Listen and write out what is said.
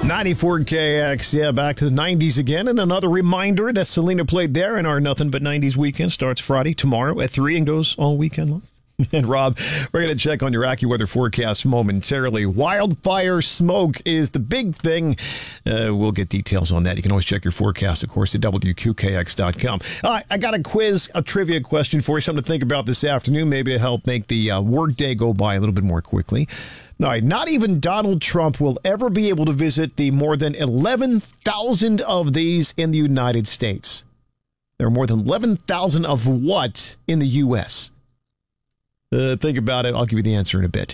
94 KX, yeah, back to the 90s again. And another reminder that Selena played there in our Nothing But 90s weekend. Starts Friday, tomorrow at 3 and goes all weekend long. And Rob, we're going to check on your AccuWeather forecast momentarily. Wildfire smoke is the big thing. We'll get details on that. You can always check your forecast, of course, at WQKX.com. I got a quiz, a trivia question for you, something to think about this afternoon, maybe to help make the workday go by a little bit more quickly. All right, not even Donald Trump will ever be able to visit the more than 11,000 of these in the United States. There are more than 11,000 of what in the U.S.? Think about it. I'll give you the answer in a bit.